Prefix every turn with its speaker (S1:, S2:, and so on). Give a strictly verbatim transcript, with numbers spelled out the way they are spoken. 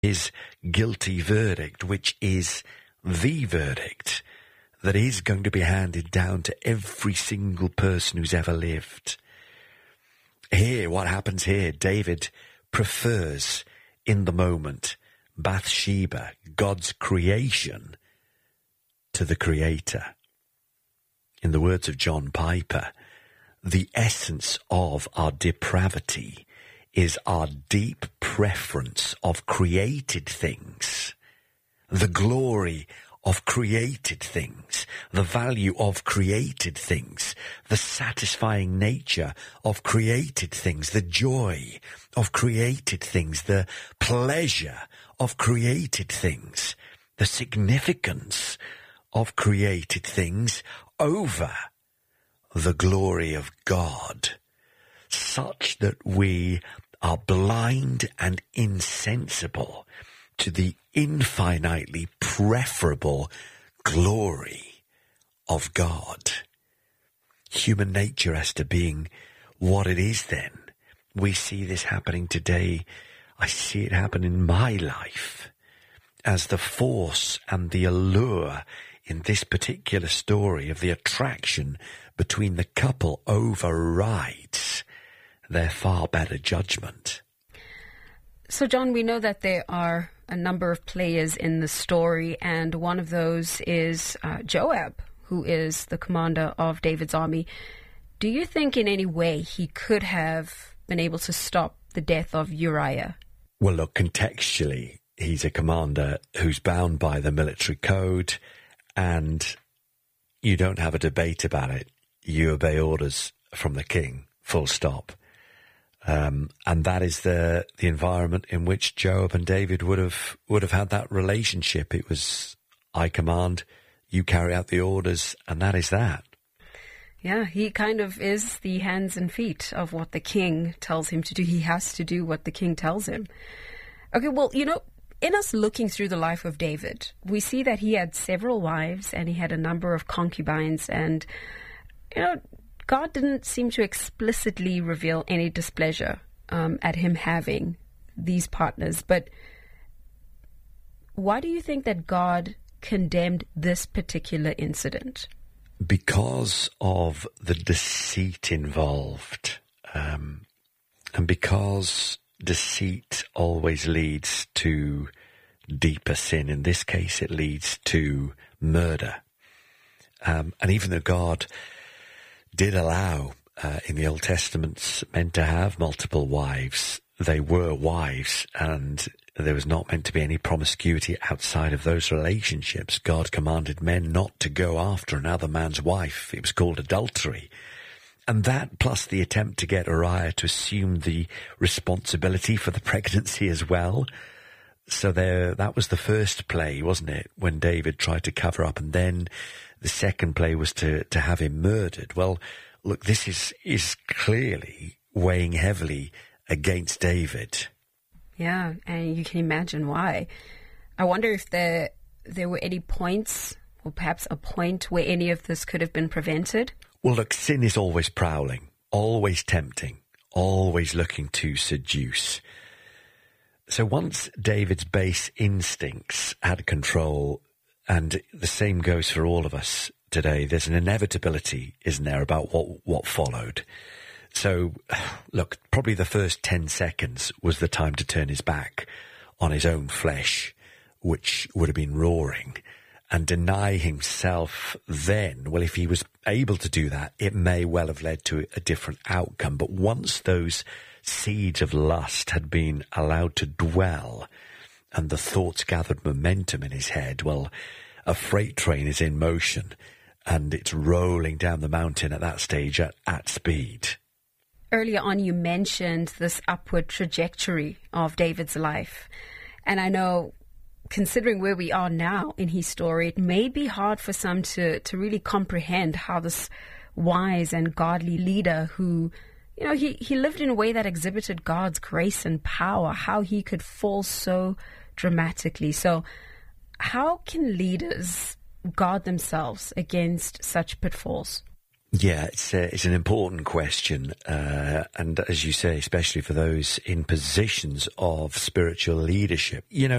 S1: his guilty verdict, which is the verdict that is going to be handed down to every single person who's ever lived. Here, what happens here, David prefers in the moment Bathsheba, God's creation, to the Creator. In the words of John Piper, the essence of our depravity is our deep preference of created things, the glory of created things, the value of created things, the satisfying nature of created things, the joy of created things, the pleasure of created things, the significance of created things over the glory of God, such that we are blind and insensible to the infinitely preferable glory of God. Human nature as to being what it is then. We see this happening today. I see it happen in my life as the force and the allure in this particular story of the attraction between the couple overrides their far better judgment.
S2: So, John, we know that there are a number of players in the story, and one of those is uh, Joab, who is the commander of David's army. Do you think in any way he could have been able to stop the death of Uriah?
S1: Well, look, contextually, he's a commander who's bound by the military code, and you don't have a debate about it. You obey orders from the king, full stop. Um, and that is the the environment in which Joab and David would have would have had that relationship. It was, I command, you carry out the orders, and that is that.
S2: Yeah, he kind of is the hands and feet of what the king tells him to do. He has to do what the king tells him. Okay, well, you know, in us looking through the life of David, we see that he had several wives and he had a number of concubines, and, you know, God didn't seem to explicitly reveal any displeasure um, at him having these partners. But why do you think that God condemned this particular incident?
S1: Because of the deceit involved, um, and because deceit always leads to deeper sin. In this case, it leads to murder. Um, and even though God did allow uh, in the Old Testament men to have multiple wives, they were wives, and there was not meant to be any promiscuity outside of those relationships. God commanded men not to go after another man's wife. It was called adultery. And that, plus the attempt to get Uriah to assume the responsibility for the pregnancy as well. So there, that was the first play, wasn't it, when David tried to cover up, and then the second play was to, to have him murdered. Well, look, this is, is clearly weighing heavily against David.
S2: Yeah, and you can imagine why. I wonder if there there were any points, or perhaps a point where any of this could have been prevented.
S1: Well, look, sin is always prowling, always tempting, always looking to seduce. So once David's base instincts had control, and the same goes for all of us today, there's an inevitability, isn't there, about what what followed. So, look, probably the first ten seconds was the time to turn his back on his own flesh, which would have been roaring, and deny himself then. Well, if he was able to do that, it may well have led to a different outcome. But once those seeds of lust had been allowed to dwell and the thoughts gathered momentum in his head, well, a freight train is in motion and it's rolling down the mountain at that stage at, at speed.
S2: Earlier on, you mentioned this upward trajectory of David's life. And I know, considering where we are now in his story, it may be hard for some to, to really comprehend how this wise and godly leader who, you know, he, he lived in a way that exhibited God's grace and power, how he could fall so dramatically. So how can leaders guard themselves against such pitfalls?
S1: Yeah, it's a, it's an important question, uh, and as you say, especially for those in positions of spiritual leadership. You know,